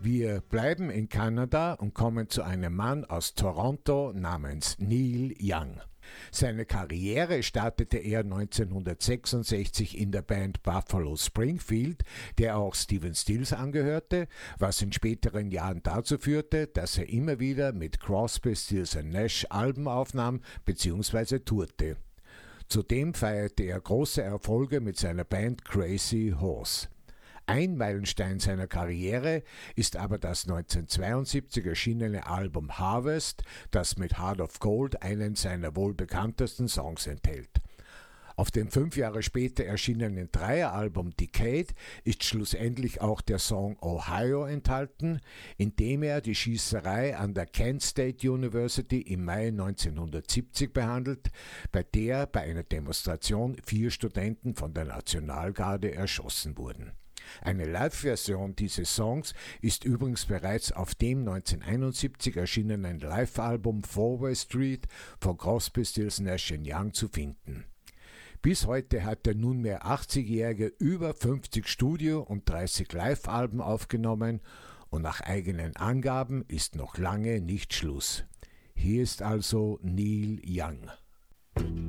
Wir bleiben in Kanada und kommen zu einem Mann aus Toronto namens Neil Young. Seine Karriere startete er 1966 in der Band Buffalo Springfield, der auch Stephen Stills angehörte, was in späteren Jahren dazu führte, dass er immer wieder mit Crosby, Stills & Nash Alben aufnahm bzw. tourte. Zudem feierte er große Erfolge mit seiner Band Crazy Horse. Ein Meilenstein seiner Karriere ist aber das 1972 erschienene Album Harvest, das mit Heart of Gold einen seiner wohl bekanntesten Songs enthält. Auf dem 5 Jahre später erschienenen Dreieralbum Decade ist schlussendlich auch der Song Ohio enthalten, in dem er die Schießerei an der Kent State University im Mai 1970 behandelt, bei der bei einer Demonstration 4 Studenten von der Nationalgarde erschossen wurden. Eine Live-Version dieses Songs ist übrigens bereits auf dem 1971 erschienenen Live-Album Fourway Street von Crosby, Stills, Nash & Young zu finden. Bis heute hat der nunmehr 80-Jährige über 50 Studio- und 30 Live-Alben aufgenommen und nach eigenen Angaben ist noch lange nicht Schluss. Hier ist also Neil Young.